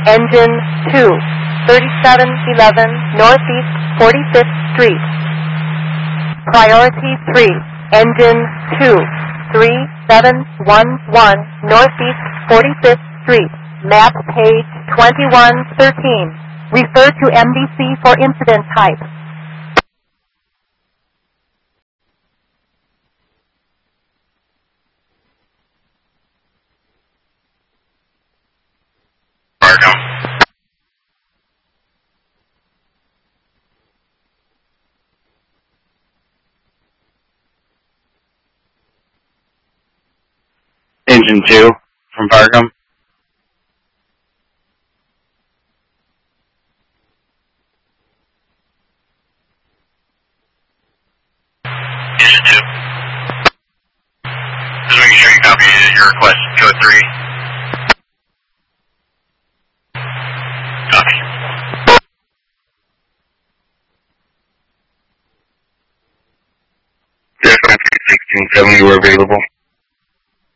Engine 2, 3711 Northeast 45th Street. Priority 3, Engine 2, 3711 Northeast 45th Street. Map page 2113. Refer to MDC for incident type. Engine 2 from Farcom. Engine 2. Just making sure you copy your request, code 3. Copy. Definitely 1670 were available.